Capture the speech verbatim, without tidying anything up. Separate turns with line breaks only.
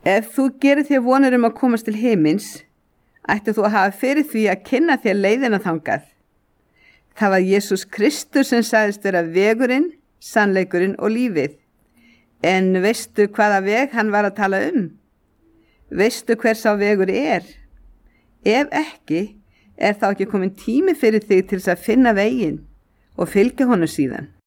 Ef þú gerir þér vonir um að komast til himins, ætti þú að hafa fyrir því að kynna þér leiðina þangað. Það var Jesús Kristur sem sagðist vera vegurinn, sannleikurinn og lífið. En veistu hvaða veg hann var að tala um? Veistu hver sá vegur er? Ef ekki, er þá ekki komin tími fyrir þig til þess að finna veginn og fylgja honum síðan?